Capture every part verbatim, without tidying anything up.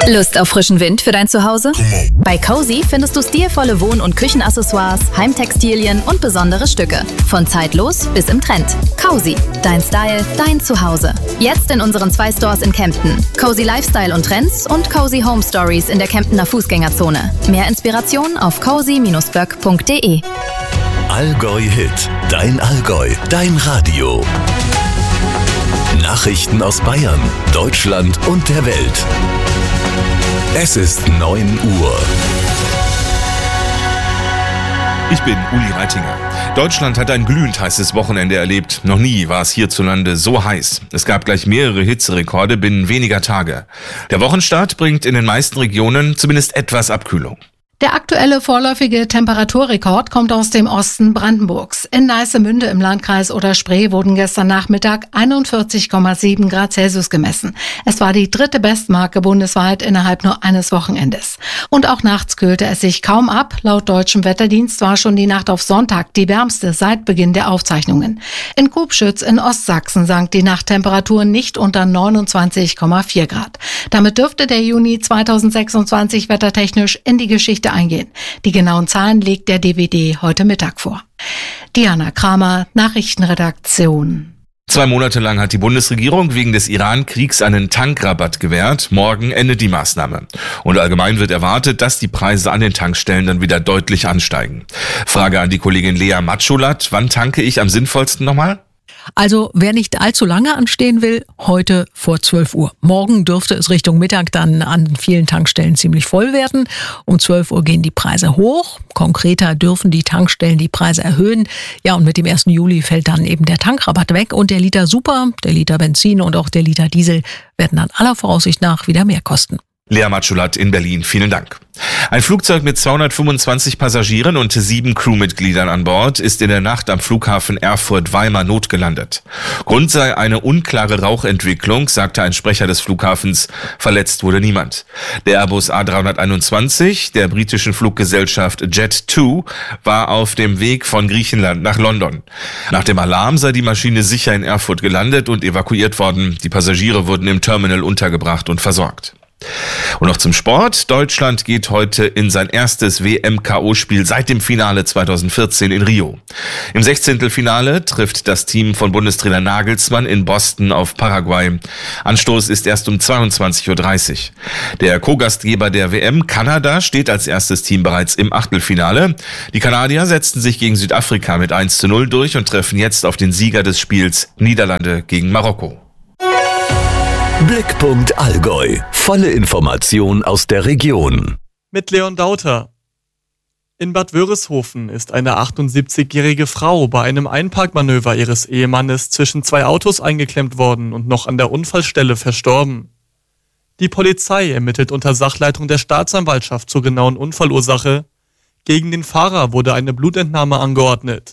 Lust auf frischen Wind für dein Zuhause? Bei Cozy findest du stilvolle Wohn- und Küchenaccessoires, Heimtextilien und besondere Stücke. Von zeitlos bis im Trend. Cozy, dein Style, dein Zuhause. Jetzt in unseren zwei Stores in Kempten. Cozy Lifestyle und Trends und Cozy Home Stories in der Kemptener Fußgängerzone. Mehr Inspiration auf cozy Bindestrich böck Punkt de. Allgäu Hit, dein Allgäu, dein Radio. Nachrichten aus Bayern, Deutschland und der Welt. Es ist neun Uhr. Ich bin Uli Reitinger. Deutschland hat ein glühend heißes Wochenende erlebt. Noch nie war es hierzulande so heiß. Es gab gleich mehrere Hitzerekorde binnen weniger Tage. Der Wochenstart bringt in den meisten Regionen zumindest etwas Abkühlung. Der aktuelle vorläufige Temperaturrekord kommt aus dem Osten Brandenburgs. In Neissemünde im Landkreis Oder-Spree wurden gestern Nachmittag einundvierzig Komma sieben Grad Celsius gemessen. Es war die dritte Bestmarke bundesweit innerhalb nur eines Wochenendes. Und auch nachts kühlte es sich kaum ab. Laut deutschem Wetterdienst war schon die Nacht auf Sonntag die wärmste seit Beginn der Aufzeichnungen. In Kubschütz in Ostsachsen sank die Nachttemperatur nicht unter neunundzwanzig Komma vier Grad. Damit dürfte der Juni zweitausendsechsundzwanzig wettertechnisch in die Geschichte eingehen. Die genauen Zahlen legt der D W D heute Mittag vor. Diana Kramer, Nachrichtenredaktion. Zwei Monate lang hat die Bundesregierung wegen des Iran-Kriegs einen Tankrabatt gewährt. Morgen endet die Maßnahme. Und allgemein wird erwartet, dass die Preise an den Tankstellen dann wieder deutlich ansteigen. Frage an die Kollegin Lea Matschulat. Wann tanke ich am sinnvollsten nochmal? Also wer nicht allzu lange anstehen will, heute vor zwölf Uhr. Morgen dürfte es Richtung Mittag dann an vielen Tankstellen ziemlich voll werden. Um zwölf Uhr gehen die Preise hoch. Konkreter dürfen die Tankstellen die Preise erhöhen. Ja, und mit dem ersten Juli fällt dann eben der Tankrabatt weg. Und der Liter Super, der Liter Benzin und auch der Liter Diesel werden dann aller Voraussicht nach wieder mehr kosten. Lea Matschulat in Berlin, vielen Dank. Ein Flugzeug mit zweihundertfünfundzwanzig Passagieren und sieben Crewmitgliedern an Bord ist in der Nacht am Flughafen Erfurt-Weimar notgelandet. Grund sei eine unklare Rauchentwicklung, sagte ein Sprecher des Flughafens. Verletzt wurde niemand. Der Airbus A dreihunderteinundzwanzig der britischen Fluggesellschaft Jet zwei war auf dem Weg von Griechenland nach London. Nach dem Alarm sei die Maschine sicher in Erfurt gelandet und evakuiert worden. Die Passagiere wurden im Terminal untergebracht und versorgt. Und noch zum Sport. Deutschland geht heute in sein erstes W M-K O-Spiel seit dem Finale zweitausendvierzehn in Rio. Im Sechzehntelfinale trifft das Team von Bundestrainer Nagelsmann in Boston auf Paraguay. Anstoß ist erst um zweiundzwanzig Uhr dreißig. Der Co-Gastgeber der W M, Kanada, steht als erstes Team bereits im Achtelfinale. Die Kanadier setzten sich gegen Südafrika mit eins zu null durch und treffen jetzt auf den Sieger des Spiels, Niederlande gegen Marokko. Blickpunkt Allgäu. Volle Information aus der Region. Mit Leon Dauter. In Bad Wörishofen ist eine achtundsiebzigjährige Frau bei einem Einparkmanöver ihres Ehemannes zwischen zwei Autos eingeklemmt worden und noch an der Unfallstelle verstorben. Die Polizei ermittelt unter Sachleitung der Staatsanwaltschaft zur genauen Unfallursache. Gegen den Fahrer wurde eine Blutentnahme angeordnet.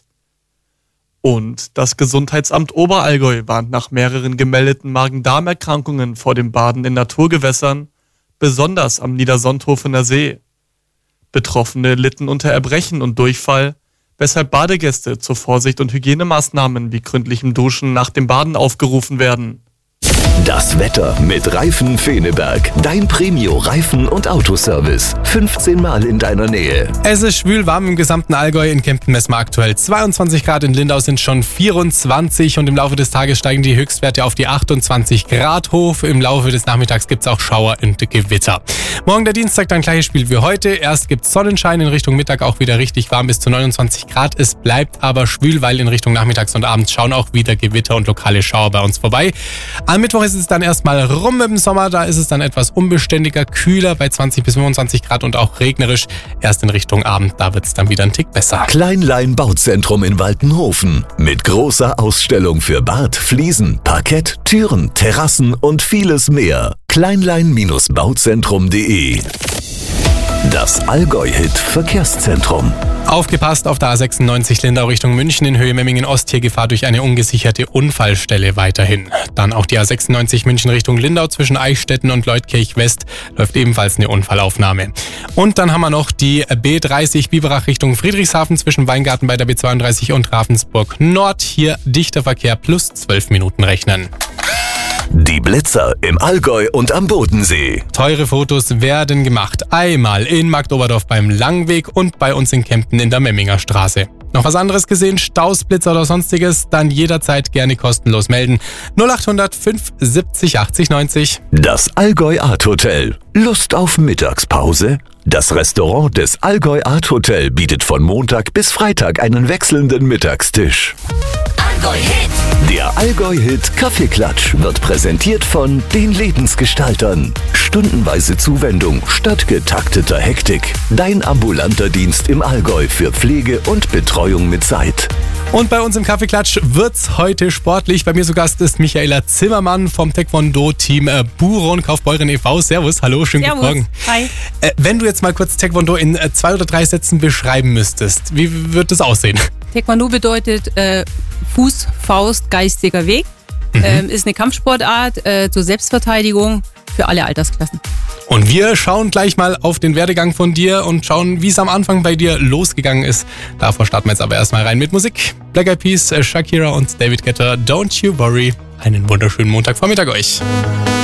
Und das Gesundheitsamt Oberallgäu warnt nach mehreren gemeldeten Magen-Darm-Erkrankungen vor dem Baden in Naturgewässern, besonders am Niedersonthofener See. Betroffene litten unter Erbrechen und Durchfall, weshalb Badegäste zur Vorsicht und Hygienemaßnahmen wie gründlichem Duschen nach dem Baden aufgerufen werden. Das Wetter mit Reifen Feneberg. Dein Premio-Reifen- und Autoservice. fünfzehn Mal in deiner Nähe. Es ist schwül warm im gesamten Allgäu. In Kempten messen wir aktuell zweiundzwanzig Grad. In Lindau sind schon vierundzwanzig. Und im Laufe des Tages steigen die Höchstwerte auf die achtundzwanzig Grad hoch. Im Laufe des Nachmittags gibt es auch Schauer und Gewitter. Morgen der Dienstag dann gleiches Spiel wie heute. Erst gibt es Sonnenschein, in Richtung Mittag auch wieder richtig warm bis zu neunundzwanzig Grad. Es bleibt aber schwül, weil in Richtung Nachmittags und Abends schauen auch wieder Gewitter und lokale Schauer bei uns vorbei. Am Mittwoch ist es dann erstmal rum mit dem Sommer, da ist es dann etwas unbeständiger, kühler bei zwanzig bis fünfundzwanzig Grad und auch regnerisch. Erst in Richtung Abend, da wird es dann wieder ein Tick besser. Kleinlein Bauzentrum in Waltenhofen mit großer Ausstellung für Bad, Fliesen, Parkett, Türen, Terrassen und vieles mehr. kleinlein Bauzentrum punkt de. Das Allgäu-Hit Verkehrszentrum. Aufgepasst auf der A sechsundneunzig Lindau Richtung München in Höhe Memmingen-Ost, hier Gefahr durch eine ungesicherte Unfallstelle weiterhin. Dann auch die A sechsundneunzig München Richtung Lindau zwischen Eichstätten und Leutkirch West läuft ebenfalls eine Unfallaufnahme. Und dann haben wir noch die B dreißig Biberach Richtung Friedrichshafen zwischen Weingarten bei der B zweiunddreißig und Ravensburg Nord. Hier dichter Verkehr plus zwölf Minuten rechnen. Die Blitzer im Allgäu und am Bodensee. Teure Fotos werden gemacht. Einmal in Marktoberdorf beim Langweg und bei uns in Kempten in der Memminger Straße. Noch was anderes gesehen, Staus, Blitzer oder sonstiges, dann jederzeit gerne kostenlos melden. null acht hundert fünf siebzig achtzig neunzig. Das Allgäu Art Hotel. Lust auf Mittagspause? Das Restaurant des Allgäu Art Hotel bietet von Montag bis Freitag einen wechselnden Mittagstisch. Allgäu-Hit. Der Allgäu-Hit Kaffeeklatsch wird präsentiert von den Lebensgestaltern. Stundenweise Zuwendung statt getakteter Hektik. Dein ambulanter Dienst im Allgäu für Pflege und Betreuung mit Zeit. Und bei uns im Kaffeeklatsch wird's heute sportlich. Bei mir zu Gast ist Michaela Zimmermann vom Taekwondo-Team äh, Buron Kaufbeuren e V Servus, hallo, schönen Servus. Guten Morgen. Hi. Äh, wenn du jetzt mal kurz Taekwondo in äh, zwei oder drei Sätzen beschreiben müsstest, wie wird das aussehen? Taekwondo bedeutet äh, Fuß, Faust, geistiger Weg. Mhm. Ähm, ist eine Kampfsportart äh, zur Selbstverteidigung für alle Altersklassen. Und wir schauen gleich mal auf den Werdegang von dir und schauen, wie es am Anfang bei dir losgegangen ist. Davor starten wir jetzt aber erstmal rein mit Musik. Black Eyed Peas, Shakira und David Guetta, Don't You Worry. Einen wunderschönen Montagvormittag euch.